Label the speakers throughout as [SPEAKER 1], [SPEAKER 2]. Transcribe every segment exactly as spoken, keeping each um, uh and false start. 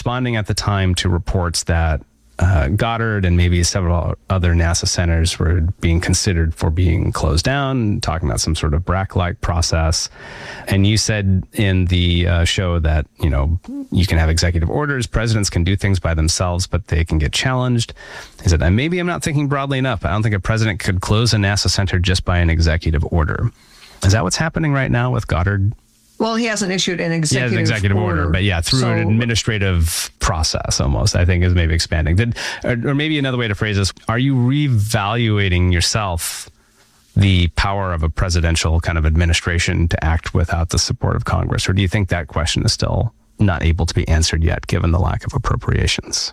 [SPEAKER 1] responding at the time to reports that uh, Goddard and maybe several other NASA centers were being considered for being closed down, talking about some sort of BRAC-like process. And you said in the uh, show that, you know, you can have executive orders, presidents can do things by themselves, but they can get challenged. He said, and maybe I'm not thinking broadly enough, but I don't think a president could close a NASA center just by an executive order. Is that what's happening right now with Goddard?
[SPEAKER 2] Well, he hasn't issued an executive,
[SPEAKER 1] yeah, an executive order. order, but yeah, through so, an administrative process almost, I think is maybe expanding. Did, or, or maybe another way to phrase this, are you reevaluating yourself the power of a presidential kind of administration to act without the support of Congress? Or do you think that question is still not able to be answered yet, given the lack of appropriations?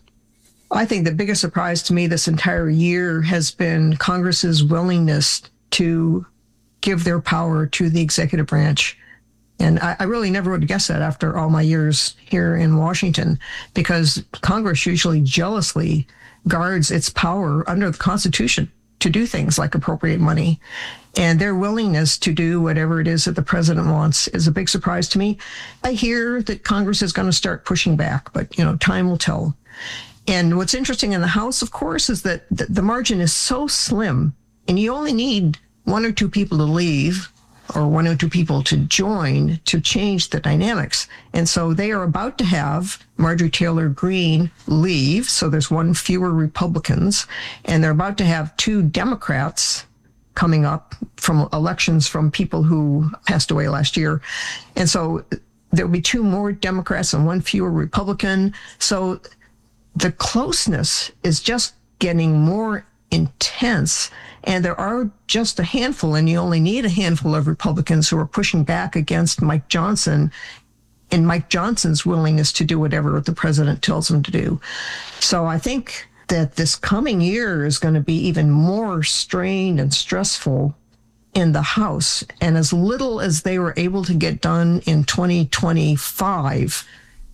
[SPEAKER 2] I think the biggest surprise to me this entire year has been Congress's willingness to give their power to the executive branch. And I, I really never would have guessed that after all my years here in Washington, because Congress usually jealously guards its power under the Constitution to do things like appropriate money. And their willingness to do whatever it is that the president wants is a big surprise to me. I hear that Congress is going to start pushing back, but, you know, time will tell. And what's interesting in the House, of course, is that the margin is so slim, and you only need one or two people to leave or one or two people to join to change the dynamics. And so they are about to have Marjorie Taylor Greene leave, so there's one fewer Republicans, and they're about to have two Democrats coming up from elections from people who passed away last year. And so there will be two more Democrats and one fewer Republican. So the closeness is just getting more intense. And there are just a handful, and you only need a handful of Republicans who are pushing back against Mike Johnson and Mike Johnson's willingness to do whatever the president tells him to do. So I think that this coming year is going to be even more strained and stressful in the House. And as little as they were able to get done in twenty twenty-five,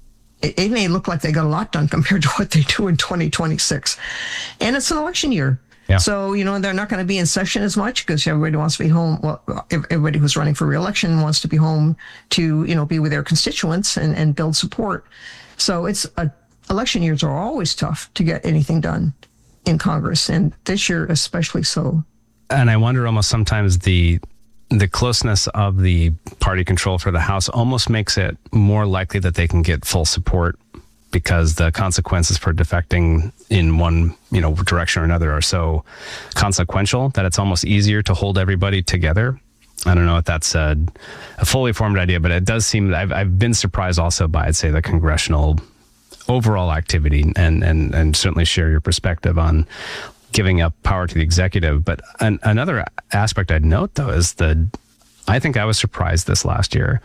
[SPEAKER 2] it, it may look like they got a lot done compared to what they do in twenty twenty-six. And it's an election year. Yeah. So, you know, they're not going to be in session as much because everybody wants to be home. Well, everybody who's running for re-election wants to be home to, you know, be with their constituents and, and build support. So it's a, election years are always tough to get anything done in Congress, and this year especially so.
[SPEAKER 1] And I wonder almost sometimes the the closeness of the party control for the House almost makes it more likely that they can get full support, because the consequences for defecting in one, you know, direction or another are so consequential that it's almost easier to hold everybody together. I don't know if that's a, a fully formed idea, but it does seem that I've, I've been surprised also by, I'd say, the congressional overall activity, and, and, and certainly share your perspective on giving up power to the executive. But an, another aspect I'd note, though, is the, I think I was surprised this last year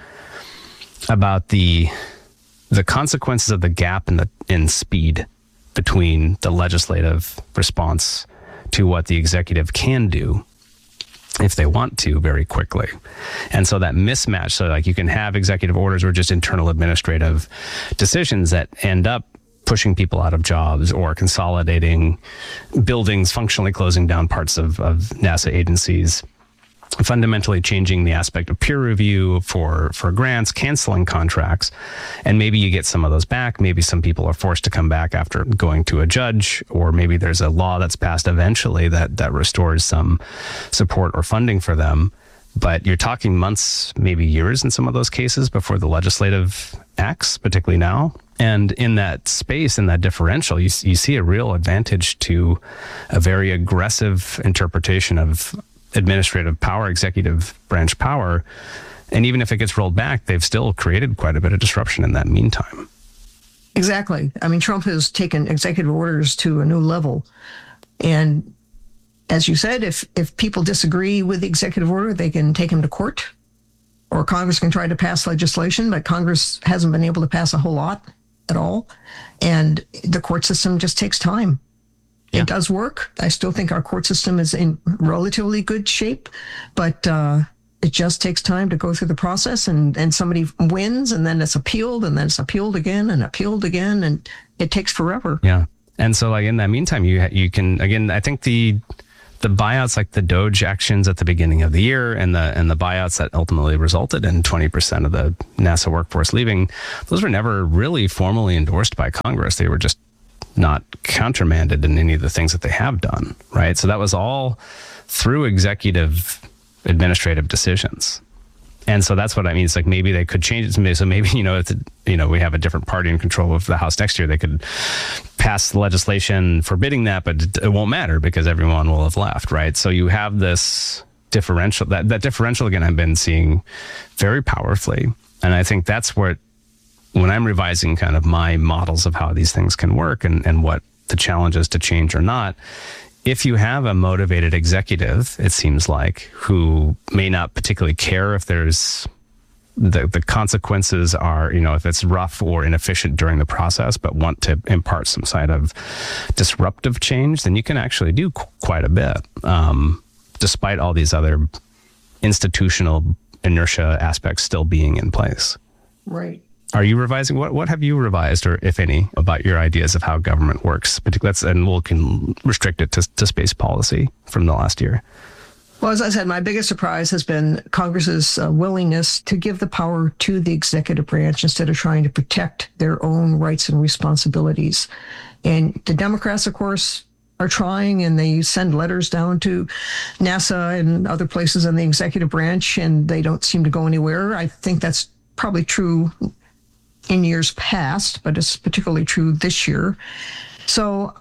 [SPEAKER 1] about the the consequences of the gap in the in speed between the legislative response to what the executive can do if they want to very quickly. And so that mismatch, so like you can have executive orders or just internal administrative decisions that end up pushing people out of jobs or consolidating buildings, functionally closing down parts of, of NASA agencies, fundamentally changing the aspect of peer review for, for grants, canceling contracts, and maybe you get some of those back. Maybe some people are forced to come back after going to a judge, or maybe there's a law that's passed eventually that, that restores some support or funding for them. But you're talking months, maybe years in some of those cases before the legislative acts, particularly now. And in that space, in that differential, you, you see a real advantage to a very aggressive interpretation of administrative power, executive branch power. And even if it gets rolled back, they've still created quite a bit of disruption in that meantime.
[SPEAKER 2] Exactly. I mean, Trump has taken executive orders to a new level. And as you said, if, if people disagree with the executive order, they can take him to court, or Congress can try to pass legislation, but Congress hasn't been able to pass a whole lot at all. And the court system just takes time. It yeah. does work. I still think our court system is in relatively good shape, but uh, it just takes time to go through the process, and, and somebody wins, and then it's appealed, and then it's appealed again and appealed again, and it takes forever.
[SPEAKER 1] Yeah. And so like in that meantime, you you can, again, I think the the buyouts, like the Doge actions at the beginning of the year and the and the buyouts that ultimately resulted in twenty percent of the NASA workforce leaving, those were never really formally endorsed by Congress. They were just not countermanded in any of the things that they have done, right? So that was all through executive administrative decisions. And so that's what I mean. It's like maybe they could change it. So maybe, you know, if, you know, we have a different party in control of the House next year, they could pass legislation forbidding that, but it won't matter because everyone will have left, right? So you have this differential, that, that differential, again, I've been seeing very powerfully. And I think that's what, when I'm revising kind of my models of how these things can work and, and what the challenge is to change or not, if you have a motivated executive, it seems like, who may not particularly care if there's the, the consequences are, you know, if it's rough or inefficient during the process, but want to impart some side of disruptive change, then you can actually do qu- quite a bit, um, despite all these other institutional inertia aspects still being in place.
[SPEAKER 2] Right.
[SPEAKER 1] Are you revising? What what have you revised, or if any, about your ideas of how government works? Particularly, and we'll can restrict it to, to space policy from the last year.
[SPEAKER 2] Well, as I said, my biggest surprise has been Congress's uh, willingness to give the power to the executive branch instead of trying to protect their own rights and responsibilities. And the Democrats, of course, are trying, and they send letters down to NASA and other places in the executive branch, and they don't seem to go anywhere. I think that's probably true in years past, but it's particularly true this year. So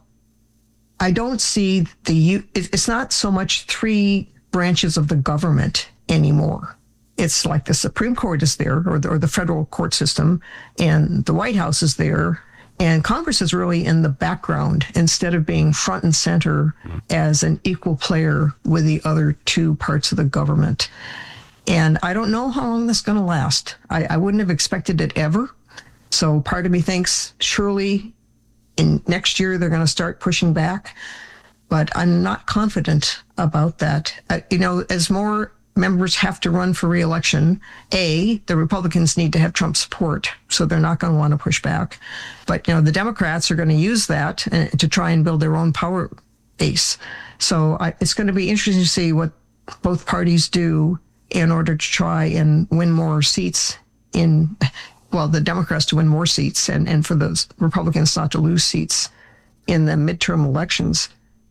[SPEAKER 2] I don't see the, it's not so much three branches of the government anymore. It's like the Supreme Court is there, or the, or the federal court system, and the White House is there, and Congress is really in the background instead of being front and center as an equal player with the other two parts of the government. And I don't know how long this is going to last. I, I wouldn't have expected it ever. So part of me thinks surely in next year they're going to start pushing back, but I'm not confident about that. Uh, you know, as more members have to run for re-election, A, the Republicans need to have Trump support, so they're not going to want to push back. But, you know, the Democrats are going to use that uh, to try and build their own power base. So I, it's going to be interesting to see what both parties do in order to try and win more seats in, well, the Democrats to win more seats and, and for the Republicans not to lose seats in the midterm elections.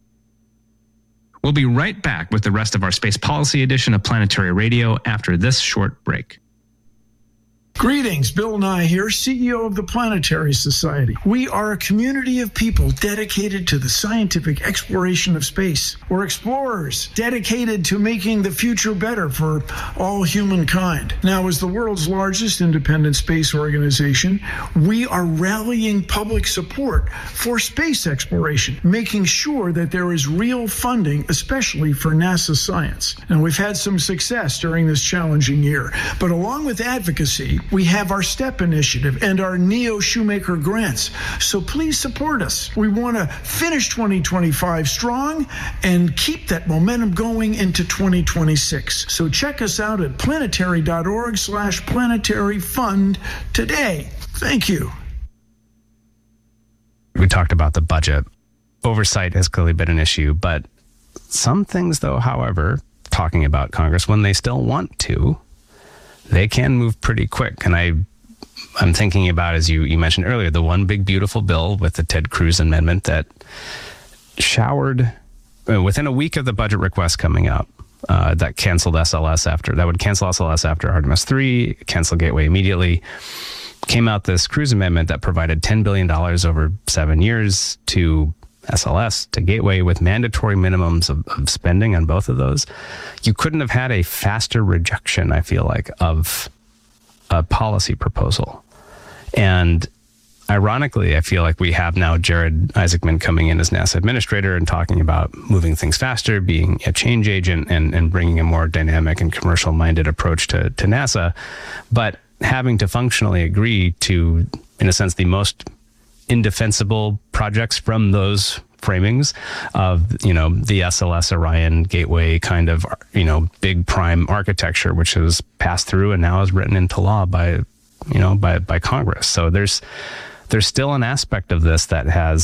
[SPEAKER 3] We'll be right back with the rest of our space policy edition of Planetary Radio after this short break.
[SPEAKER 4] Greetings, Bill Nye here, C E O of the Planetary Society. We are a community of people dedicated to the scientific exploration of space. We're explorers dedicated to making the future better for all humankind. Now, as the world's largest independent space organization, we are rallying public support for space exploration, making sure that there is real funding, especially for NASA science. And we've had some success during this challenging year. But along with advocacy, we have our STEP initiative and our Neo Shoemaker grants. So please support us. We want to finish twenty twenty-five strong and keep that momentum going into twenty twenty-six. So check us out at planetary.org slash planetary fund today. Thank you.
[SPEAKER 1] We talked about the budget. Oversight has clearly been an issue, but some things, though, however, talking about Congress, when they still want to, they can move pretty quick. And I, I'm thinking about, as you, you mentioned earlier, the one big beautiful bill with the Ted Cruz amendment that showered uh, within a week of the budget request coming up, uh, that canceled S L S after, that would cancel S L S after Artemis three, cancel Gateway immediately. Came out this Cruz amendment that provided ten billion dollars over seven years to S L S, to Gateway, with mandatory minimums of, of spending on both of those. You couldn't have had a faster rejection, I feel like, of a policy proposal. And ironically, I feel like we have now Jared Isaacman coming in as NASA administrator and talking about moving things faster, being a change agent, and, and bringing a more dynamic and commercial-minded approach to, to NASA, but having to functionally agree to, in a sense, the most indefensible projects from those framings of, you know, the S L S Orion Gateway kind of, you know, big prime architecture, which has passed through and now is written into law by, you know, by, by Congress. So there's, there's still an aspect of this that has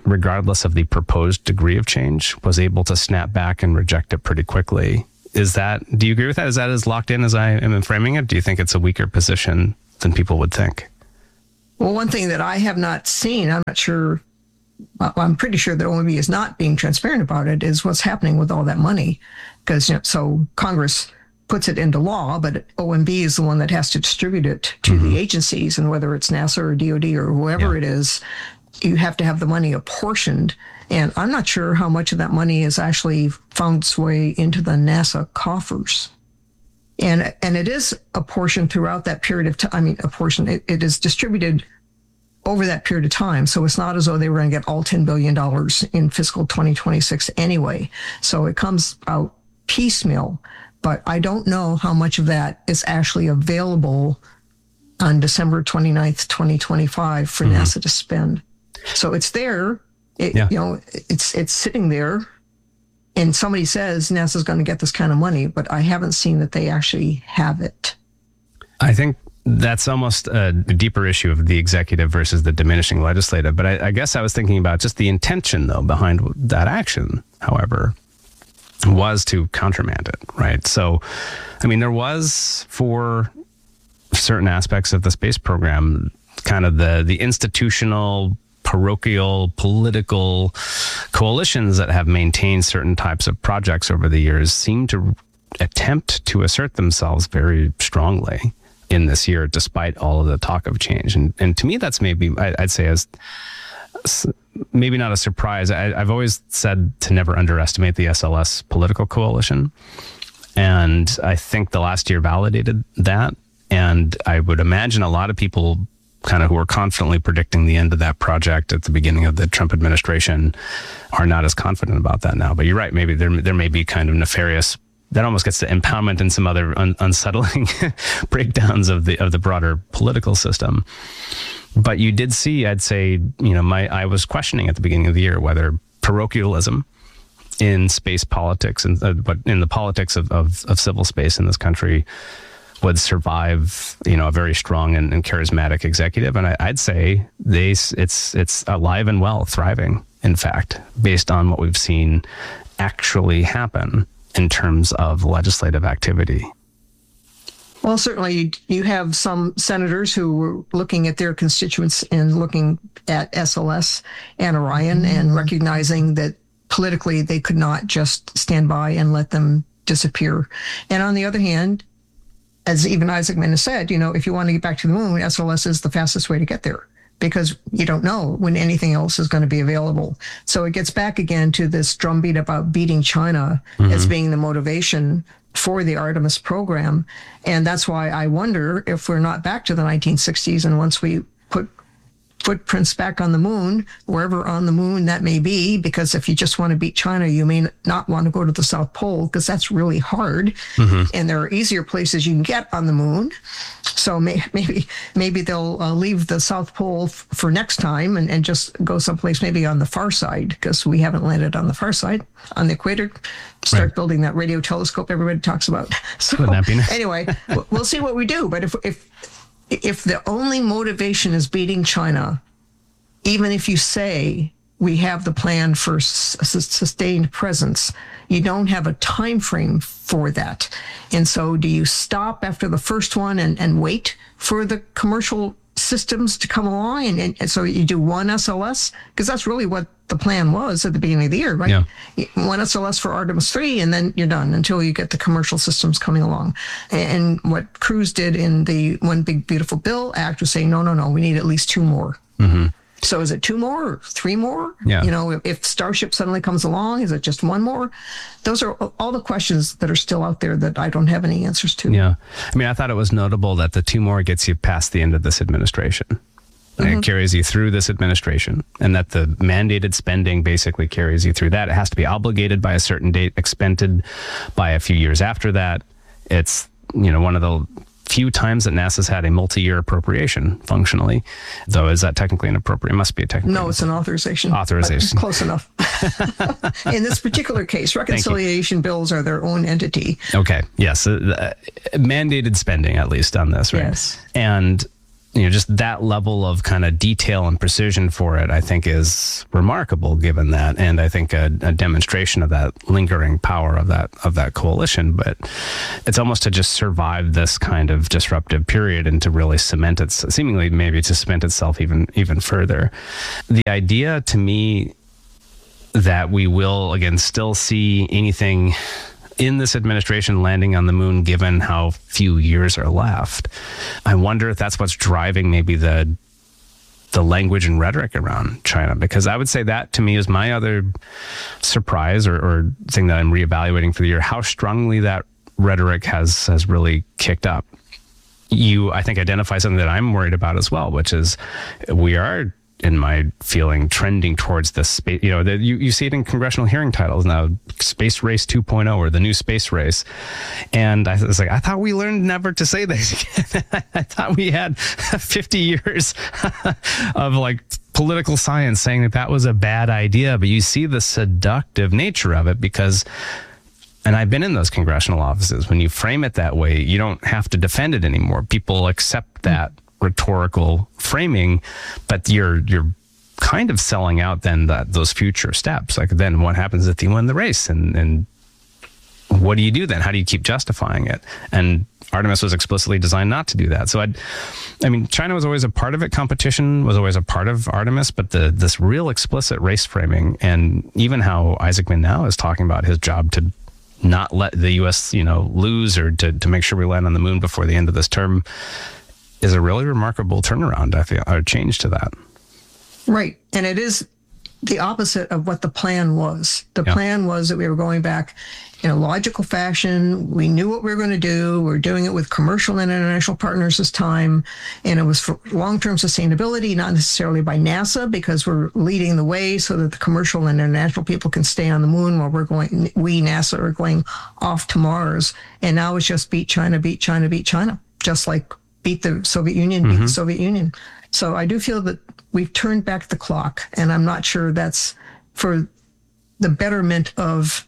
[SPEAKER 1] regardless of the proposed degree of change, was able to snap back and reject it pretty quickly. Is that, do you agree with that? Is that as locked in as I am framing it? Do you think it's a weaker position than people would think?
[SPEAKER 2] Well, one thing that I have not seen, I'm not sure, I'm pretty sure that O M B is not being transparent about it, is what's happening with all that money. Because, you know, so Congress puts it into law, but O M B is the one that has to distribute it to mm-hmm. the agencies, and whether it's NASA or D O D or whoever yeah. it is, you have to have the money apportioned. And I'm not sure how much of that money has actually found its way into the NASA coffers. And and it is apportioned throughout that period of time. I mean, apportioned, it, it is distributed over that period of time. So it's not as though they were going to get all ten billion dollars in fiscal twenty twenty-six anyway. So it comes out piecemeal. But I don't know how much of that is actually available on December twenty-ninth, twenty twenty-five for mm-hmm. NASA to spend. So it's there. It, yeah. You know, it's it's sitting there. And somebody says NASA's going to get this kind of money, but I haven't seen that they actually have it.
[SPEAKER 1] I think that's almost a deeper issue of the executive versus the diminishing legislative. But I, I guess I was thinking about just the intention, though, behind that action, however, was to countermand it, right? So, I mean, there was, for certain aspects of the space program, kind of the the institutional, parochial, political coalitions that have maintained certain types of projects over the years seem to attempt to assert themselves very strongly in this year, despite all of the talk of change. And and to me, that's maybe, I'd say, as maybe not a surprise. I, I've always said to never underestimate the S L S political coalition. And I think the last year validated that. And I would imagine a lot of people kind of who were confidently predicting the end of that project at the beginning of the Trump administration are not as confident about that now. But you're right, maybe there there may be kind of nefarious, that almost gets to impoundment and some other un, unsettling breakdowns of the of the broader political system. But you did see, I'd say, you know, my I was questioning at the beginning of the year whether parochialism in space politics and uh, but in the politics of, of of civil space in this country would survive, you know, a very strong and, and charismatic executive. And I, I'd say they, it's it's alive and well, thriving, in fact, based on what we've seen actually happen in terms of legislative activity.
[SPEAKER 2] Well, certainly you have some senators who were looking at their constituents and looking at S L S and Orion mm-hmm. and recognizing that politically they could not just stand by and let them disappear. And on the other hand, as even Isaac Minnis said, you know, if you want to get back to the moon, S L S is the fastest way to get there because you don't know when anything else is going to be available. So it gets back again to this drumbeat about beating China mm-hmm. as being the motivation for the Artemis program. And that's why I wonder if we're not back to the nineteen sixties. And once we put footprints back on the moon, wherever on the moon that may be, because if you just want to beat China, you may not want to go to the South Pole because that's really hard. Mm-hmm. And there are easier places you can get on the moon. So may, maybe maybe they'll uh, leave the South Pole f- for next time and, and just go someplace maybe on the far side, because we haven't landed on the far side, on the equator. Start right. building that radio telescope everybody talks about. So nice? Anyway, we'll see what we do. But if if If the only motivation is beating China, even if you say we have the plan for s- sustained presence, you don't have a time frame for that. And so do you stop after the first one and, and wait for the commercial systems to come along? And, and, and so you do one S L S? Because that's really what the plan was at the beginning of the year, right? Yeah. One S L S for Artemis three, and then you're done until you get the commercial systems coming along. And what Cruz did in the One Big Beautiful Bill Act was saying, no, no, no, we need at least two more. Mm-hmm. So is it two more or three more?
[SPEAKER 1] Yeah.
[SPEAKER 2] You know, if, if Starship suddenly comes along, is it just one more? Those are all the questions that are still out there that I don't have any answers to.
[SPEAKER 1] Yeah. I mean, I thought it was notable that the two more gets you past the end of this administration. Mm-hmm. It carries you through this administration, and that the mandated spending basically carries you through that. It has to be obligated by a certain date, expended by a few years after that. It's, you know, one of the few times that NASA's had a multi-year appropriation functionally, though. Is that technically an appropriate? It must be a technical.
[SPEAKER 2] No, it's an authorization.
[SPEAKER 1] Authorization.
[SPEAKER 2] Close enough. In this particular case, reconciliation bills are their own entity.
[SPEAKER 1] Okay. Yes. Uh, uh, mandated spending, at least on this, right?
[SPEAKER 2] Yes.
[SPEAKER 1] And you know, just that level of kind of detail and precision for it, I think is remarkable given that. And I think a, a demonstration of that lingering power of that, of that coalition, but it's almost to just survive this kind of disruptive period and to really cement it, seemingly maybe to cement itself even, even further. The idea to me that we will again still see anything in this administration landing on the moon, given how few years are left, I wonder if that's what's driving maybe the the language and rhetoric around China, because I would say that to me is my other surprise or, or thing that I'm reevaluating for the year, how strongly that rhetoric has has really kicked up. You, I think, identify something that I'm worried about as well, which is we are, in my feeling, trending towards this space. You know, the, you, you see it in congressional hearing titles now, Space Race two point oh or the new space race. And I was like, I thought we learned never to say this. I thought we had fifty years of like political science saying that that was a bad idea. But you see the seductive nature of it because, and I've been in those congressional offices, when you frame it that way, you don't have to defend it anymore. People accept that rhetorical framing, but you're you're kind of selling out then that those future steps. Like then what happens if you win the race, and and what do you do then? How do you keep justifying it? And Artemis was explicitly designed not to do that. So I'd, I mean, China was always a part of it. Competition was always a part of Artemis, but the this real explicit race framing, and even how Isaacman now is talking about his job to not let the U S, you know, lose, or to to make sure we land on the moon before the end of this term, is a really remarkable turnaround, I feel, or change to that.
[SPEAKER 2] Right. And it is the opposite of what the plan was. The yeah. plan was that we were going back in a logical fashion. We knew what we were going to do. We were doing it with commercial and international partners this time. And it was for long-term sustainability, not necessarily by NASA, because we're leading the way so that the commercial and international people can stay on the moon while we're going, we, NASA, are going off to Mars. And now it's just beat China, beat China, beat China, just like beat the Soviet Union, beat mm-hmm. the Soviet Union. So I do feel that we've turned back the clock, and I'm not sure that's for the betterment of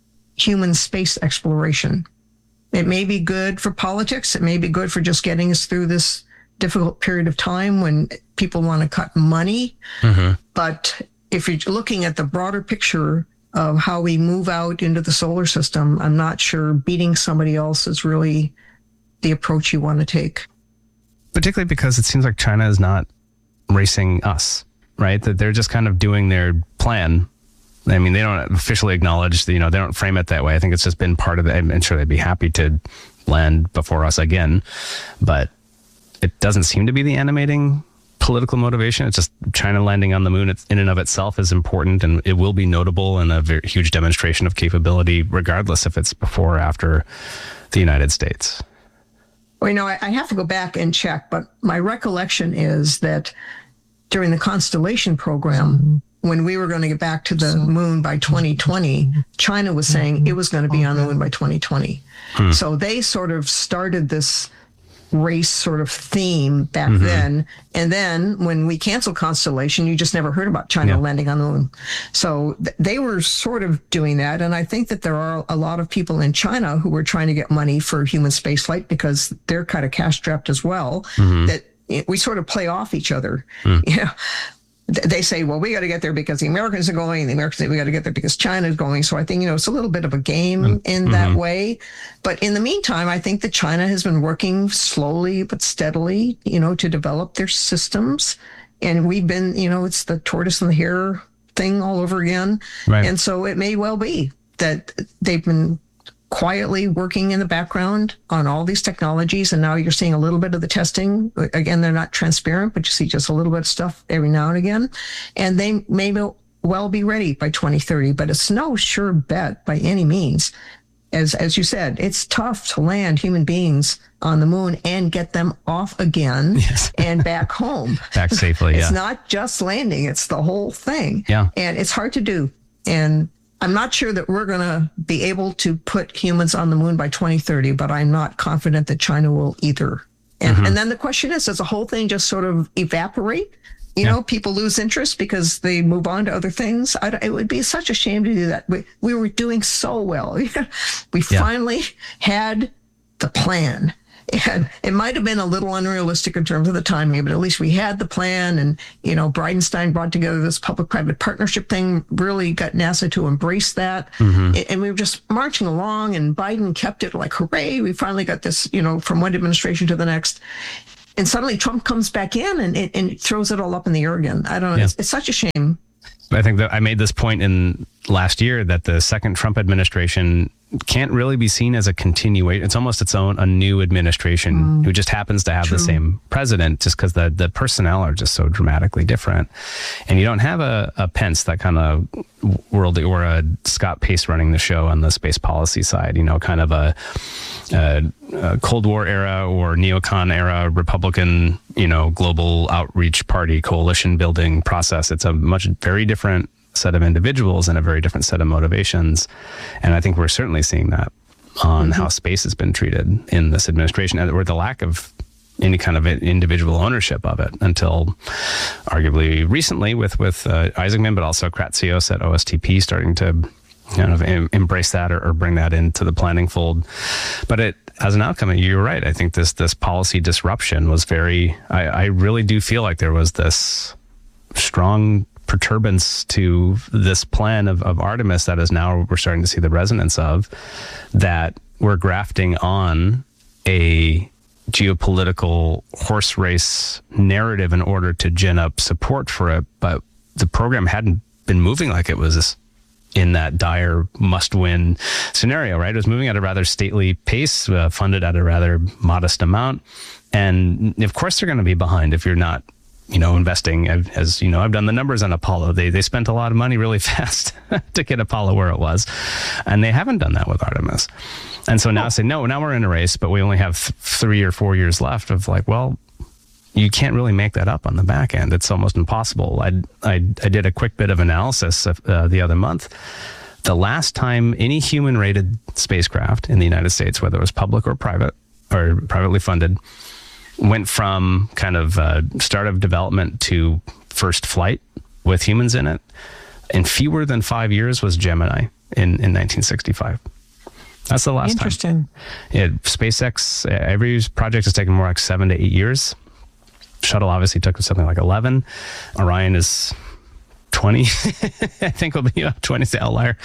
[SPEAKER 2] human space exploration. It may be good for politics. It may be good for just getting us through this difficult period of time when people want to cut money. Mm-hmm. But if you're looking at the broader picture of how we move out into the solar system, I'm not sure beating somebody else is really the approach you want to take.
[SPEAKER 1] Particularly because it seems like China is not racing us, right? That they're just kind of doing their plan. I mean, they don't officially acknowledge, you know, they don't frame it that way. I think it's just been part of it. I'm sure they'd be happy to land before us again, but it doesn't seem to be the animating political motivation. It's just China landing on the moon in and of itself is important, and it will be notable and a very huge demonstration of capability, regardless if it's before or after the United States.
[SPEAKER 2] Well, you know, I, I have to go back and check, but my recollection is that during the Constellation program, mm-hmm. when we were going to get back to the moon by twenty twenty, China was saying it was going to be on the moon by twenty twenty. Hmm. So they sort of started this race sort of theme back mm-hmm. then. And then when we canceled Constellation, you just never heard about China yeah. landing on the moon. So th- they were sort of doing that. And I think that there are a lot of people in China who were trying to get money for human spaceflight because they're kind of cash strapped as well, mm-hmm. that it, we sort of play off each other. Mm. You know, th- they say, well, we got to get there because the Americans are going, and the Americans say we got to get there because China is going. So I think, you know, it's a little bit of a game mm-hmm. in that way. But in the meantime, I think that China has been working slowly but steadily, you know, to develop their systems. And we've been, you know, it's the tortoise and the hare thing all over again. Right. And so it may well be that they've been quietly working in the background on all these technologies. And now you're seeing a little bit of the testing. Again, they're not transparent, but you see just a little bit of stuff every now and again. And they may well be ready by twenty thirty, but it's no sure bet by any means. As as you said, it's tough to land human beings on the moon and get them off again yes. and back home.
[SPEAKER 1] Back safely,
[SPEAKER 2] It's
[SPEAKER 1] yeah.
[SPEAKER 2] not just landing, it's the whole thing.
[SPEAKER 1] Yeah.
[SPEAKER 2] And it's hard to do. And I'm not sure that we're going to be able to put humans on the moon by twenty thirty, but I'm not confident that China will either. And, mm-hmm. and then the question is, does the whole thing just sort of evaporate? You yeah. know, people lose interest because they move on to other things. I, it would be such a shame to do that. We, we were doing so well. We yeah. finally had the plan. And it might have been a little unrealistic in terms of the timing, but at least we had the plan. And, you know, Bridenstine brought together this public-private partnership thing, really got NASA to embrace that. Mm-hmm. And we were just marching along, and Biden kept it like, hooray, we finally got this, you know, from one administration to the next. And suddenly Trump comes back in and, and, and throws it all up in the air again. I don't know. Yeah. It's, it's such a shame.
[SPEAKER 1] I think that I made this point in last year that the second Trump administration can't really be seen as a continuation. It's almost its own, a new administration mm. who just happens to have True. the same president, just because the, the personnel are just so dramatically different. And you don't have a, a Pence, that kind of world, or a Scott Pace running the show on the space policy side, you know, kind of a, a, a Cold War era or neocon era Republican, you know, global outreach party coalition building process. It's a much very different set of individuals and a very different set of motivations. And I think we're certainly seeing that on mm-hmm. how space has been treated in this administration, or the lack of any kind of individual ownership of it until arguably recently with, with uh, Isaacman, but also Kratsios at O S T P starting to kind of em- embrace that or, or bring that into the planning fold. But it, as an outcome, you're right. I think this, this policy disruption was very, I, I really do feel like there was this strong perturbance to this plan of, of Artemis that is now we're starting to see the resonance of, that we're grafting on a geopolitical horse race narrative in order to gin up support for it. But the program hadn't been moving like it was in that dire must-win scenario, right? It was moving at a rather stately pace, uh, funded at a rather modest amount. And of course they're going to be behind if you're not, you know, investing. As you know, I've done the numbers on Apollo. They they spent a lot of money really fast to get Apollo where it was. And they haven't done that with Artemis. And so now oh. say, no, now we're in a race, but we only have th- three or four years left of like, well, you can't really make that up on the back end. It's almost impossible. I I, I did a quick bit of analysis of, uh, the other month. The last time any human-rated spacecraft in the United States, whether it was public or private or privately funded, went from kind of uh, start of development to first flight with humans in it, in fewer than five years was Gemini in, in nineteen sixty-five. That's the last
[SPEAKER 2] Interesting.
[SPEAKER 1] time. Interesting. SpaceX, every project has taken more like seven to eight years. Shuttle obviously took something like eleven. Orion is twenty. I think will be a twenty to outlier.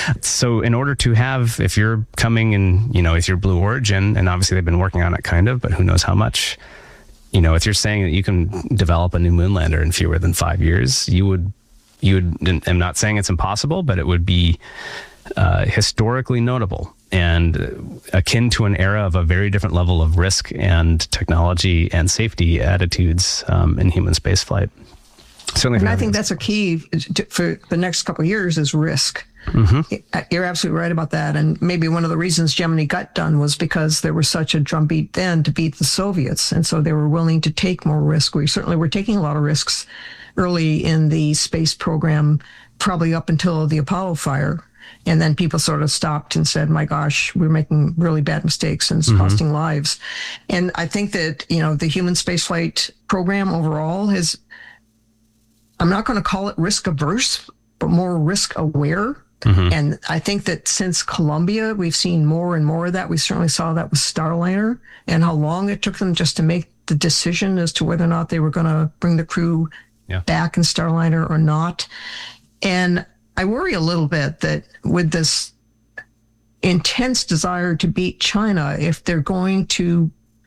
[SPEAKER 1] So in order to have, if you're coming in, you know, if you're Blue Origin, and obviously they've been working on it kind of, but who knows how much, you know, if you're saying that you can develop a new moon lander in fewer than five years, you would, you would, I'm not saying it's impossible, but it would be uh, historically notable and akin to an era of a very different level of risk and technology and safety attitudes um, in human spaceflight. Certainly,
[SPEAKER 2] and I think that's a key to, for the next couple of years is risk. Mm-hmm. You're absolutely right about that. And maybe one of the reasons Gemini got done was because there was such a drumbeat then to beat the Soviets. And so they were willing to take more risk. We certainly were taking a lot of risks early in the space program, probably up until the Apollo fire. And then people sort of stopped and said, my gosh, we're making really bad mistakes and it's mm-hmm. costing lives. And I think that, you know, the human spaceflight program overall has, I'm not going to call it risk averse, but more risk aware. Mm-hmm. And I think that since Columbia, we've seen more and more of that. We certainly saw that with Starliner and how long it took them just to make the decision as to whether or not they were going to bring the crew yeah. back in Starliner or not. And I worry a little bit that with this intense desire to beat China, if they're going to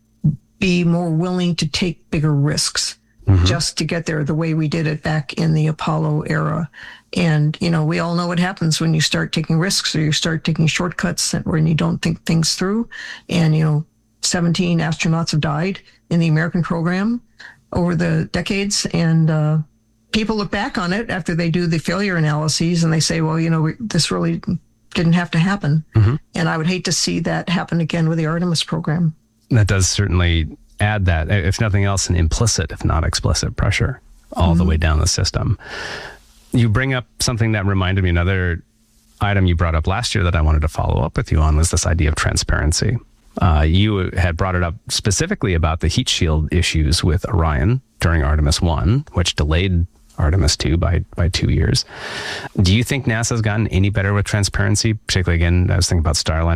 [SPEAKER 2] be more willing to take bigger risks mm-hmm. just to get there the way we did it back in the Apollo era. And, you know, we all know what happens when you start taking risks or you start taking shortcuts when you don't think things through. And, you know, seventeen astronauts have died in the American program over the decades. And, uh, people look back on it after they do the failure analyses and they say, well, you know, we, this really didn't have to happen. Mm-hmm. And I would hate to see that happen again with the Artemis program.
[SPEAKER 1] That does certainly add that, if nothing else, an implicit, if not explicit pressure all mm-hmm. the way down the system. You bring up something that reminded me, another item you brought up last year that I wanted to follow up with you on was this idea of transparency. Uh, you had brought it up specifically about the heat shield issues with Orion during Artemis one, which delayed Artemis two by, by two years. Do you think NASA's gotten any better with transparency? Particularly, again, I was thinking about Starliner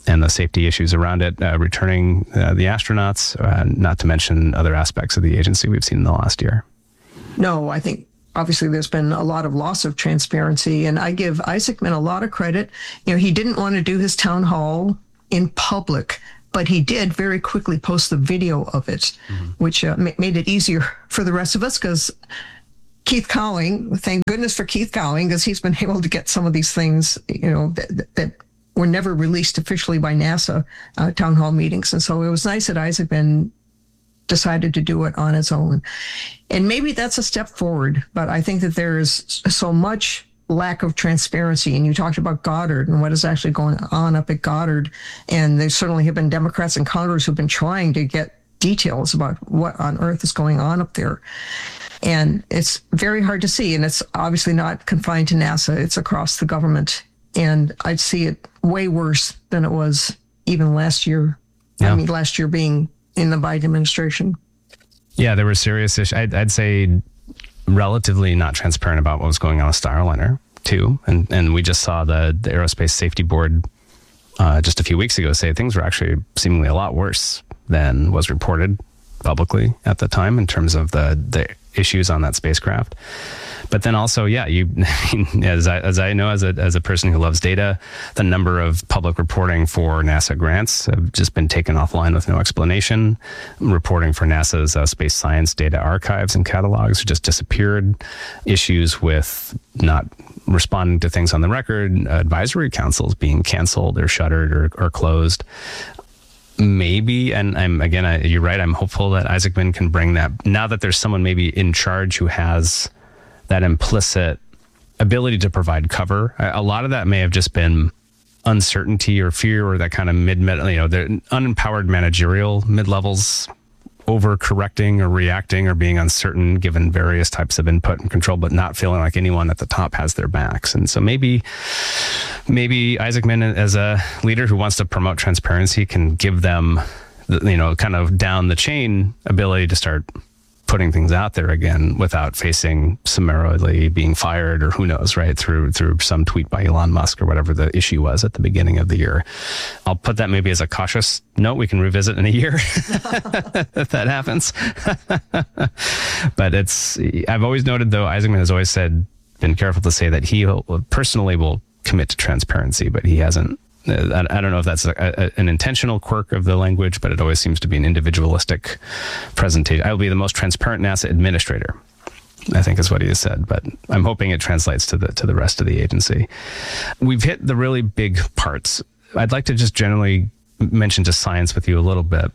[SPEAKER 1] and the safety issues around it, uh, returning uh, the astronauts, uh, not to mention other aspects of the agency we've seen in the last year.
[SPEAKER 2] No, I think obviously there's been a lot of loss of transparency, and I give Isaacman a lot of credit. You know, he didn't want to do his town hall in public, but he did very quickly post the video of it, mm-hmm. which uh, ma- made it easier for the rest of us, because Keith Cowling, thank goodness for Keith Cowling, because he's been able to get some of these things, you know, that, that were never released officially by NASA uh, town hall meetings. And so it was nice that Isaacman decided to do it on its own. And maybe that's a step forward, but I think that there is so much lack of transparency. And you talked about Goddard and what is actually going on up at Goddard. And there certainly have been Democrats in Congress who've been trying to get details about what on earth is going on up there. And it's very hard to see. And it's obviously not confined to NASA. It's across the government. And I'd see it way worse than it was even last year. Yeah. I mean, last year being in the Biden administration.
[SPEAKER 1] Yeah, there were serious issues. I'd, I'd say relatively not transparent about what was going on with Starliner, too. And and we just saw the, the Aerospace Safety Board uh, just a few weeks ago say things were actually seemingly a lot worse than was reported publicly at the time in terms of the, the issues on that spacecraft. But then also, yeah, you as I as I know as a as a person who loves data, the number of public reporting for NASA grants have just been taken offline with no explanation. Reporting for NASA's uh, space science data archives and catalogs just disappeared. Issues with not responding to things on the record, advisory councils being canceled or shuttered or, or closed. Maybe, and I'm again, I, you're right. I'm hopeful that Isaacman can bring that now that there's someone maybe in charge who has that implicit ability to provide cover. A lot of that may have just been uncertainty or fear, or that kind of mid, mid you know, the unempowered managerial mid-levels over-correcting or reacting or being uncertain given various types of input and control, but not feeling like anyone at the top has their backs. And so maybe, maybe Isaacman, as a leader who wants to promote transparency, can give them, you know, kind of down the chain ability to start putting things out there again without facing summarily being fired or who knows, right, through through some tweet by Elon Musk or whatever the issue was at the beginning of the year. I'll put that maybe as a cautious note we can revisit in a year if that happens. But it's, I've always noted though, Isaacman has always said, been careful to say that he personally will commit to transparency, but he hasn't. I, I don't know if that's a, a, an intentional quirk of the language, but it always seems to be an individualistic presentation. I will be the most transparent NASA administrator, I think is what he has said, but I'm hoping it translates to the to the rest of the agency. We've hit the really big parts. I'd like to just generally mention just science with you a little bit.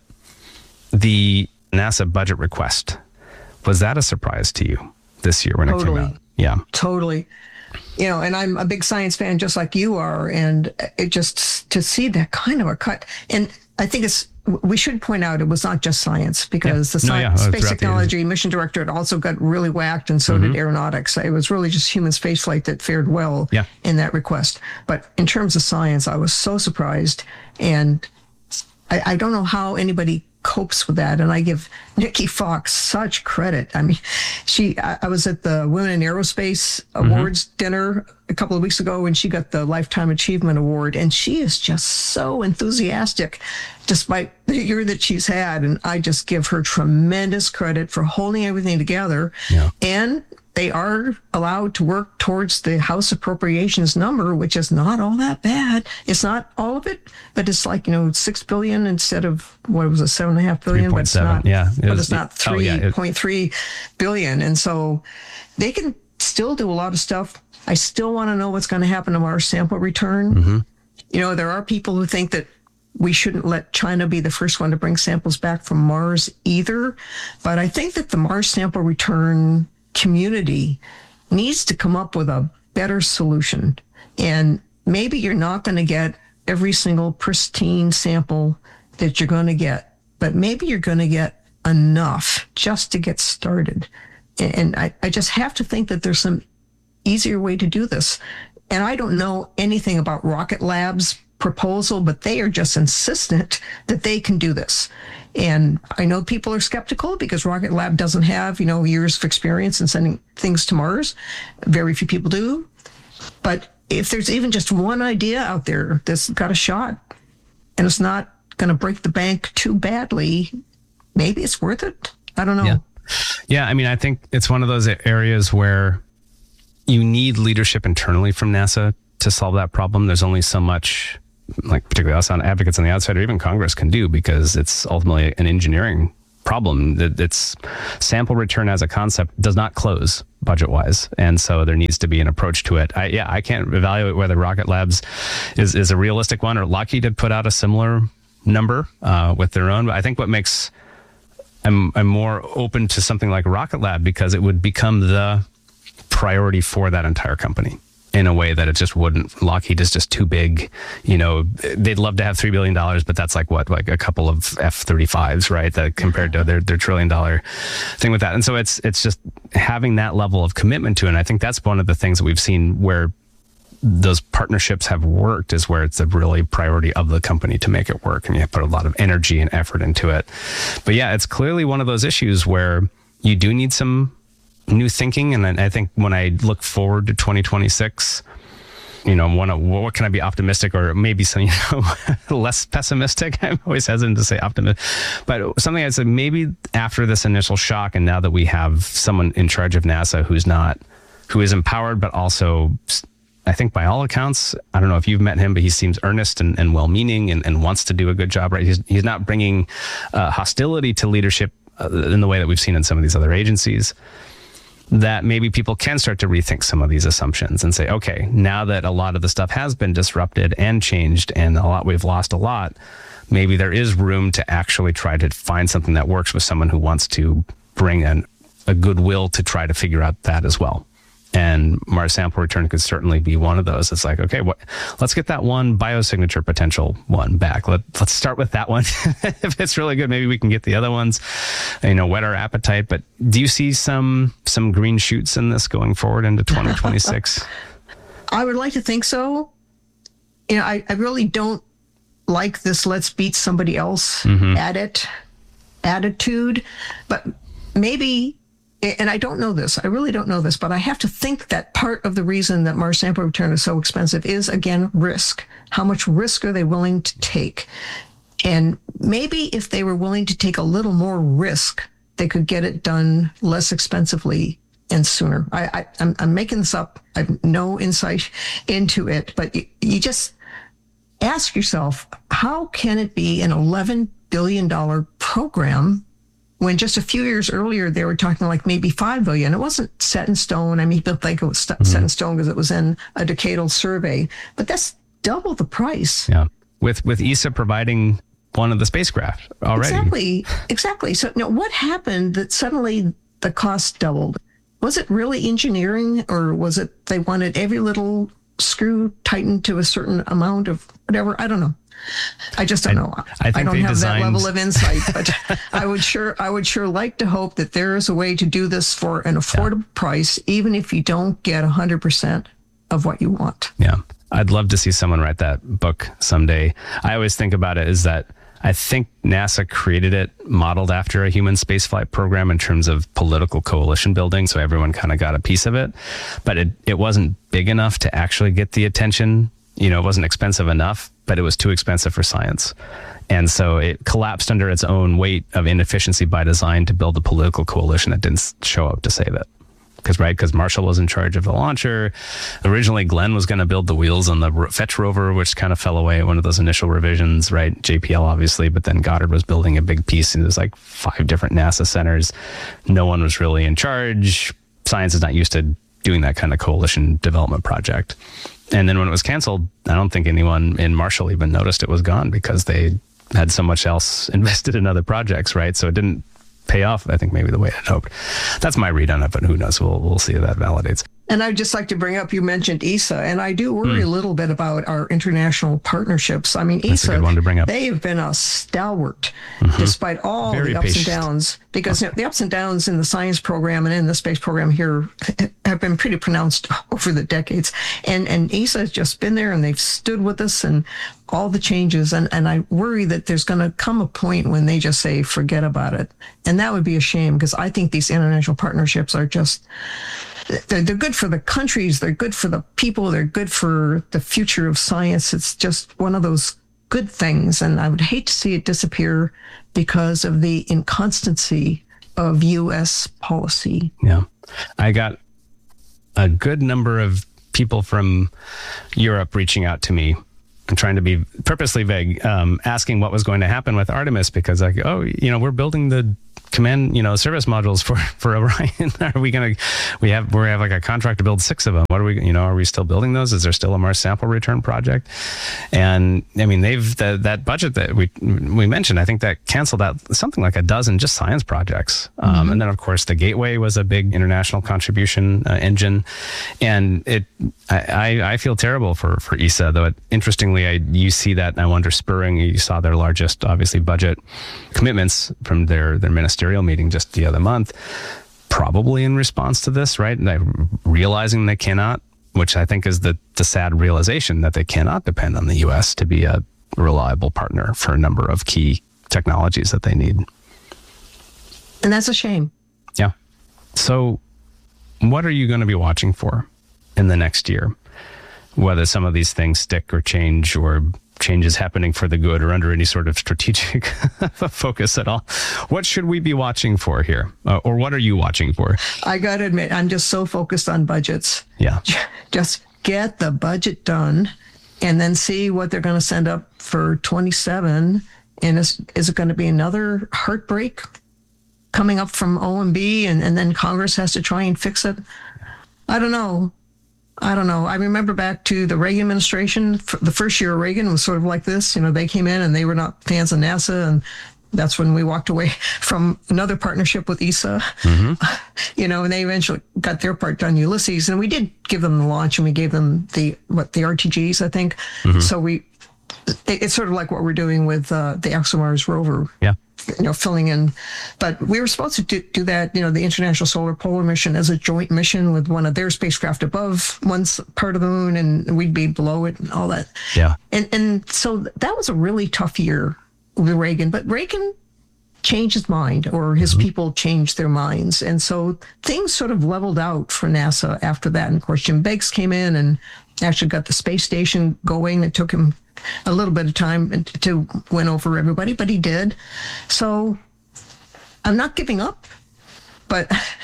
[SPEAKER 1] The NASA budget request, was that a surprise to you this year when
[SPEAKER 2] totally.
[SPEAKER 1] it came out? Yeah.
[SPEAKER 2] Totally. You know, and I'm a big science fan just like you are. And it just to see that kind of a cut. And I think it's, we should point out it was not just science, because yeah. the science, no, yeah. Space Technology Mission Directorate also got really whacked, and so mm-hmm. did Aeronautics. It was really just human spaceflight that fared well yeah. in that request. But in terms of science, I was so surprised. And I, I don't know how anybody copes with that. And I give Nikki Fox such credit. I mean, she, I, I was at the Women in Aerospace Awards mm-hmm. dinner a couple of weeks ago, and she got the Lifetime Achievement Award, and she is just so enthusiastic despite the year that she's had. And I just give her tremendous credit for holding everything together. Yeah. And they are allowed to work towards the House Appropriations number, which is not all that bad. It's not all of it, but it's like, you know, six billion instead of what was it, seven and a half billion, but it's not,
[SPEAKER 1] yeah, it
[SPEAKER 2] but
[SPEAKER 1] was,
[SPEAKER 2] it's not three point three
[SPEAKER 1] oh, yeah,
[SPEAKER 2] billion. And so they can still do a lot of stuff. I still want to know what's going to happen to Mars sample return. Mm-hmm. You know, there are people who think that we shouldn't let China be the first one to bring samples back from Mars either. But I think that the Mars sample return community needs to come up with a better solution. And maybe you're not going to get every single pristine sample that you're going to get, but maybe you're going to get enough just to get started. And I, I just have to think that there's some easier way to do this. And I don't know anything about Rocket Lab's proposal, but they are just insistent that they can do this. And I know people are skeptical because Rocket Lab doesn't have, you know, years of experience in sending things to Mars. Very few people do. But if there's even just one idea out there that's got a shot, and it's not going to break the bank too badly, maybe it's worth it. I don't know.
[SPEAKER 1] Yeah. yeah, I mean, I think it's one of those areas where you need leadership internally from NASA to solve that problem. There's only so much, like particularly us on advocates on the outside, or even Congress can do, because it's ultimately an engineering problem. It's sample return as a concept does not close budget wise. And so there needs to be an approach to it. I, yeah, I can't evaluate whether Rocket Labs is, is a realistic one, or Lockheed had put out a similar number uh, with their own. But I think what makes, I'm, I'm more open to something like Rocket Lab, because it would become the priority for that entire company in a way that it just wouldn't. Lockheed is just too big. You know, they'd love to have three billion dollars, but that's like what, like a couple of F thirty-fives, right? That compared to their, their trillion dollar thing with that. And so it's, it's just having that level of commitment to it. And I think that's one of the things that we've seen where those partnerships have worked, is where it's a really priority of the company to make it work. And you put a lot of energy and effort into it. But yeah, it's clearly one of those issues where you do need some new thinking. And I think when I look forward to twenty twenty-six, you know, one of, what can I be optimistic, or maybe some, you know, less pessimistic? I'm always hesitant to say optimistic, but something I said, maybe after this initial shock, and now that we have someone in charge of NASA who's not, who is empowered, but also, I think by all accounts, I don't know if you've met him, but he seems earnest and, and well-meaning and, and wants to do a good job, right? He's, he's not bringing uh, hostility to leadership uh, in the way that we've seen in some of these other agencies. That maybe people can start to rethink some of these assumptions and say, okay, now that a lot of the stuff has been disrupted and changed, and a lot, we've lost a lot, maybe there is room to actually try to find something that works with someone who wants to bring an, a goodwill to try to figure out that as well. And Mars sample return could certainly be one of those. It's like, okay, what, let's get that one biosignature potential one back. Let, let's start with that one. If it's really good, maybe we can get the other ones, you know, whet our appetite. But do you see some some green shoots in this going forward into twenty twenty-six?
[SPEAKER 2] I would like to think so. You know, I, I really don't like this let's beat somebody else mm-hmm. at it attitude, but maybe, and I don't know this, I really don't know this, but I have to think that part of the reason that Mars sample return is so expensive is, again, risk. How much risk are they willing to take? And maybe if they were willing to take a little more risk, they could get it done less expensively and sooner. I, I, I'm, I'm making this up. I have no insight into it, but you, you just ask yourself, how can it be an eleven billion dollars program when just a few years earlier they were talking like maybe five billion? It wasn't set in stone. I mean, people think it was st- mm-hmm. set in stone because it was in a decadal survey, but that's double the price.
[SPEAKER 1] Yeah, with with E S A providing one of the spacecraft already.
[SPEAKER 2] Exactly, exactly. So now, what happened that suddenly the cost doubled? Was it really engineering, or was it they wanted every little screw tightened to a certain amount of whatever? I don't know. I just don't
[SPEAKER 1] I,
[SPEAKER 2] know.
[SPEAKER 1] I, think
[SPEAKER 2] I don't
[SPEAKER 1] they
[SPEAKER 2] have
[SPEAKER 1] designed...
[SPEAKER 2] that level of insight, but I would sure, I would sure like to hope that there is a way to do this for an affordable yeah. price, even if you don't get a hundred percent of what you want.
[SPEAKER 1] Yeah, I'd love to see someone write that book someday. I always think about it is that I think NASA created it modeled after a human spaceflight program in terms of political coalition building, so everyone kind of got a piece of it, but it it wasn't big enough to actually get the attention. You know, it wasn't expensive enough, but it was too expensive for science. And so it collapsed under its own weight of inefficiency by design to build a political coalition that didn't show up to save it. Because, right, because Marshall was in charge of the launcher. Originally, Glenn was going to build the wheels on the Fetch rover, which kind of fell away at one of those initial revisions, right? J P L, obviously, but then Goddard was building a big piece, and there's like five different NASA centers. No one was really in charge. Science is not used to doing that kind of coalition development project. And then when it was canceled, I don't think anyone in Marshall even noticed it was gone because they had so much else invested in other projects, right? So it didn't pay off, I think, maybe the way I'd hoped. That's my read on it, but who knows? We'll we'll see if that validates.
[SPEAKER 2] And I'd just like to bring up, you mentioned E S A, and I do worry mm. a little bit about our international partnerships. I mean,
[SPEAKER 1] That's
[SPEAKER 2] E S A,
[SPEAKER 1] a good one to bring up.
[SPEAKER 2] They have been a stalwart mm-hmm. despite all Very the ups patient. and downs, because you know, the ups and downs in the science program and in the space program here have been pretty pronounced over the decades. And and E S A has just been there, and they've stood with us and all the changes. And, and I worry that there's going to come a point when they just say, forget about it. And that would be a shame, because I think these international partnerships are just... They're, they're good for the countries, they're good for the people, they're good for the future of science. It's just one of those good things, and I would hate to see it disappear because of the inconstancy of U S policy.
[SPEAKER 1] Yeah. I got a good number of people from Europe reaching out to me and trying to be purposely vague, um, asking what was going to happen with Artemis, because like, oh, you know, we're building the command, you know, service modules for, for Orion. Are we going to, we have, we have like a contract to build six of them. What are we, you know, are we still building those? Is there still a Mars sample return project? And I mean, they've, the, that budget that we, we mentioned, I think that canceled out something like a dozen just science projects. Um, mm-hmm. And then of course the Gateway was a big international contribution uh, engine. And it, I, I, I feel terrible for, for E S A, though. It, interestingly, I, you see that, and I wonder, spurring, you saw their largest, obviously, budget commitments from their, their ministerial meeting just the other month, probably in response to this, right? And they, realizing they cannot, which I think is the, the sad realization that they cannot depend on the U S to be a reliable partner for a number of key technologies that they need.
[SPEAKER 2] And that's a shame.
[SPEAKER 1] Yeah. So what are you going to be watching for in the next year, whether some of these things stick or change, or changes happening for the good, or under any sort of strategic focus at all? What should we be watching for here? Uh, or what are you watching for?
[SPEAKER 2] I got to admit, I'm just so focused on budgets.
[SPEAKER 1] Yeah.
[SPEAKER 2] Just get the budget done and then see what they're going to send up for twenty-seven. And is, is it going to be another heartbreak coming up from O M B, and, and then Congress has to try and fix it? I don't know. I don't know. I remember back to the Reagan administration. The first year of Reagan was sort of like this. You know, they came in and they were not fans of NASA, and that's when we walked away from another partnership with E S A. Mm-hmm. You know, and they eventually got their part done, Ulysses, and we did give them the launch, and we gave them the what the R T Gs, I think. Mm-hmm. So we, it, it's sort of like what we're doing with uh, the ExoMars rover.
[SPEAKER 1] Yeah.
[SPEAKER 2] You know, filling in, but we were supposed to do, do that, you know, the International Solar Polar Mission as a joint mission with one of their spacecraft above one part of the moon, and we'd be below it and all that.
[SPEAKER 1] Yeah.
[SPEAKER 2] And and so that was a really tough year with Reagan, but Reagan changed his mind, or his mm-hmm. people changed their minds. And so things sort of leveled out for NASA after that. And of course, Jim Beggs came in and actually got the space station going. It took him a little bit of time to win over everybody, but he did. So I'm not giving up, but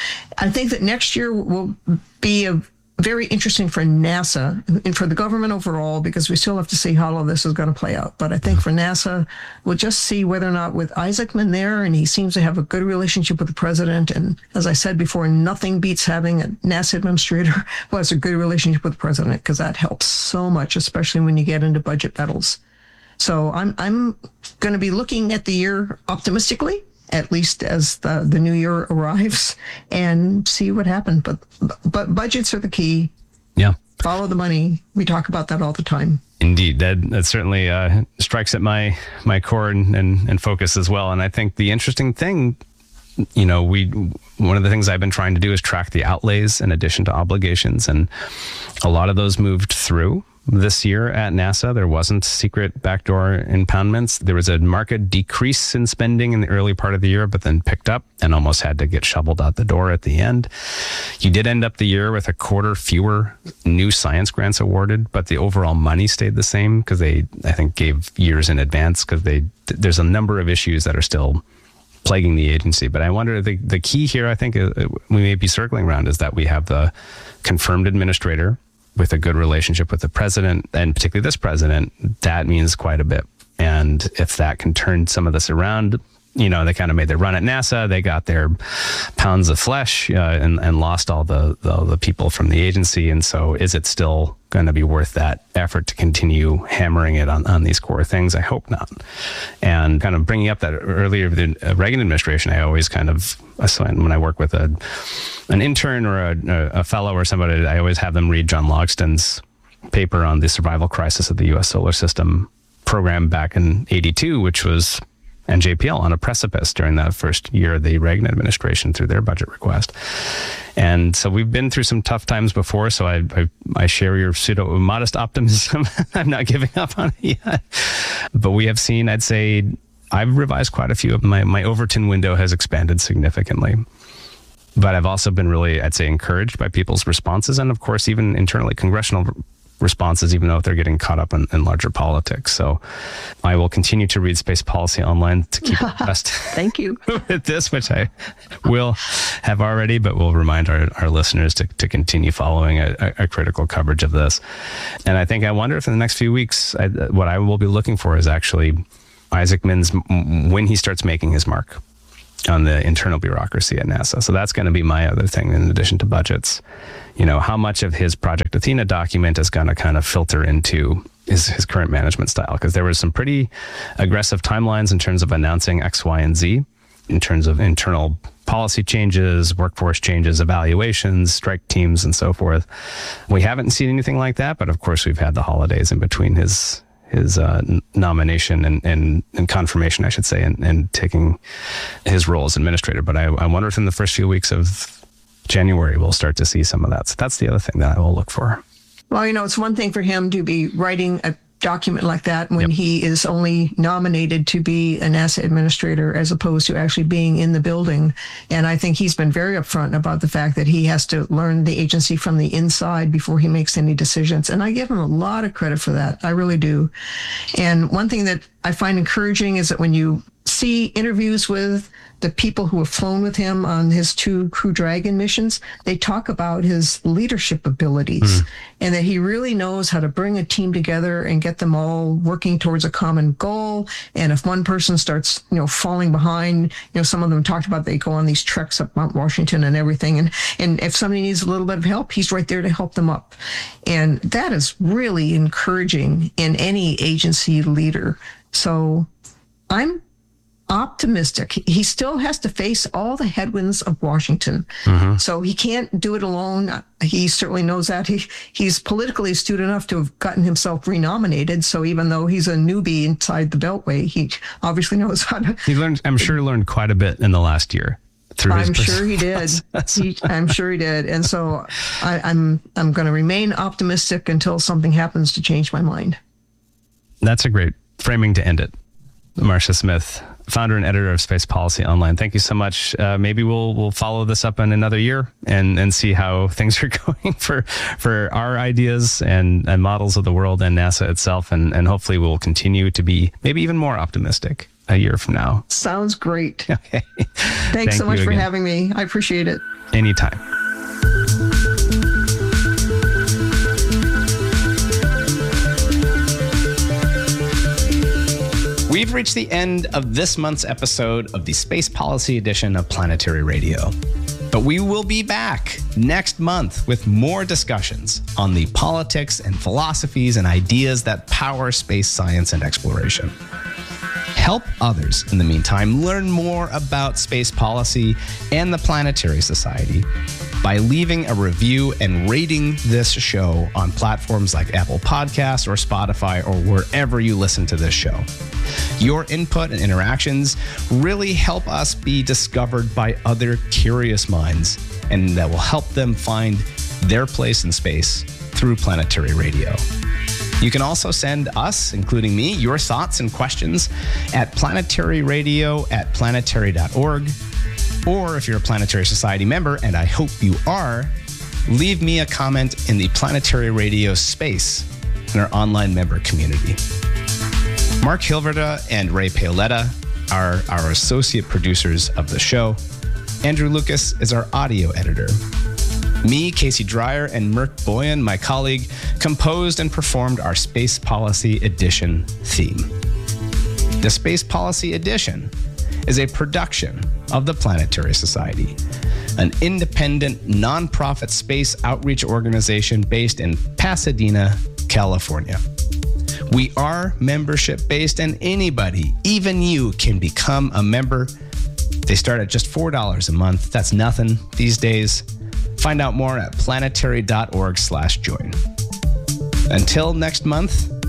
[SPEAKER 2] I think that next year will be a very interesting for NASA and for the government overall, because we still have to see how all this is going to play out. But I think for NASA, we'll just see whether or not, with Isaacman there, and he seems to have a good relationship with the president. And as I said before, nothing beats having a NASA administrator who has a good relationship with the president, because that helps so much, especially when you get into budget battles. So I'm I'm going to be looking at the year optimistically, at least as the, the new year arrives, and see what happened. But but budgets are the key.
[SPEAKER 1] Yeah.
[SPEAKER 2] Follow the money. We talk about that all the time.
[SPEAKER 1] Indeed. That, that certainly uh, strikes at my my core and, and, and focus as well. And I think the interesting thing, you know, we one of the things I've been trying to do is track the outlays in addition to obligations. And a lot of those moved through this year at NASA. There wasn't secret backdoor impoundments. There was a marked decrease in spending in the early part of the year, but then picked up and almost had to get shoveled out the door at the end. You did end up the year with a quarter fewer new science grants awarded, but the overall money stayed the same, because they, I think, gave years in advance, because they there's a number of issues that are still plaguing the agency. But I wonder, the, the key here, I think, uh, we may be circling around, is that we have the confirmed administrator with a good relationship with the president, and particularly this president. That means quite a bit. And if that can turn some of this around, you know, they kind of made their run at NASA. They got their pounds of flesh uh, and, and lost all the, the the people from the agency. And so is it still going to be worth that effort to continue hammering it on, on these core things? I hope not. And kind of bringing up that earlier, the Reagan administration, I always kind of, when I work with a an intern or a, a fellow or somebody, I always have them read John Logston's paper on the survival crisis of the U S solar system program back in eighty-two, which was and J P L on a precipice during that first year of the Reagan administration through their budget request. And so we've been through some tough times before, so I I, I share your pseudo modest optimism. I'm not giving up on it yet. But we have seen, I'd say, I've revised quite a few of my, my Overton window has expanded significantly. But I've also been really, I'd say, encouraged by people's responses, and of course, even internally, congressional responses, even though they're getting caught up in, in larger politics. So I will continue to read Space Policy Online to keep abreast.
[SPEAKER 2] Thank you.
[SPEAKER 1] with this, which I will have already, but we'll remind our, our listeners to, to continue following a, a critical coverage of this. And I think I wonder if in the next few weeks, I, what I will be looking for is actually Isaac Min's, when he starts making his mark on the internal bureaucracy at NASA. So that's going to be my other thing in addition to budgets. You know, how much of his Project Athena document is going to kind of filter into his, his current management style? Because there was some pretty aggressive timelines in terms of announcing X, Y, and Z, in terms of internal policy changes, workforce changes, evaluations, strike teams, and so forth. We haven't seen anything like that, but of course we've had the holidays in between his his uh, nomination and, and, and confirmation, I should say, and, and taking his role as administrator. But I, I wonder if in the first few weeks of January, we'll start to see some of that. So that's the other thing that I will look for.
[SPEAKER 2] Well, you know, it's one thing for him to be writing a document like that when yep. he is only nominated to be a NASA administrator as opposed to actually being in the building. And I think he's been very upfront about the fact that he has to learn the agency from the inside before he makes any decisions. And I give him a lot of credit for that. I really do. And one thing that I find encouraging is that when you see interviews with the people who have flown with him on his two Crew Dragon missions, they talk about his leadership abilities mm. and that he really knows how to bring a team together and get them all working towards a common goal. And if one person starts, you know, falling behind, you know, some of them talked about they go on these treks up Mount Washington and everything. And, and if somebody needs a little bit of help, he's right there to help them up. And that is really encouraging in any agency leader. So I'm optimistic. He still has to face all the headwinds of Washington. Mm-hmm. So he can't do it alone. He certainly knows that. He he's politically astute enough to have gotten himself renominated. So even though he's a newbie inside the Beltway, he obviously knows how to.
[SPEAKER 1] He learned, I'm sure he learned quite a bit in the last year. Through his
[SPEAKER 2] I'm sure he did. he, I'm sure he did. And so I, I'm I'm going to remain optimistic until something happens to change my mind.
[SPEAKER 1] That's a great framing to end it. Marcia Smith, founder and editor of Space Policy Online. Thank you so much. Uh, maybe we'll we'll follow this up in another year and, and see how things are going for for our ideas and, and models of the world and NASA itself. And, and hopefully we'll continue to be maybe even more optimistic a year from now.
[SPEAKER 2] Sounds great.
[SPEAKER 1] Okay.
[SPEAKER 2] Thanks
[SPEAKER 1] Thank
[SPEAKER 2] so much for
[SPEAKER 1] again.
[SPEAKER 2] having me. I appreciate it.
[SPEAKER 1] Anytime. We've reached the end of this month's episode of the Space Policy Edition of Planetary Radio. But we will be back next month with more discussions on the politics and philosophies and ideas that power space science and exploration. Help others, in the meantime, learn more about space policy and the Planetary Society by leaving a review and rating this show on platforms like Apple Podcasts or Spotify or wherever you listen to this show. Your input and interactions really help us be discovered by other curious minds, and that will help them find their place in space through Planetary Radio. You can also send us, including me, your thoughts and questions at planetaryradio at planetary dot org. Or if you're a Planetary Society member, and I hope you are, leave me a comment in the Planetary Radio space in our online member community. Mark Hilverda and Ray Paoletta are our associate producers of the show. Andrew Lucas is our audio editor. Me, Casey Dreyer, and Mert Boyan, my colleague, composed and performed our Space Policy Edition theme. The Space Policy Edition is a production of the Planetary Society, an independent, nonprofit space outreach organization based in Pasadena, California. We are membership-based, and anybody, even you, can become a member. They start at just four dollars a month. That's nothing these days. Find out more at planetary dot org slash join. Until next month,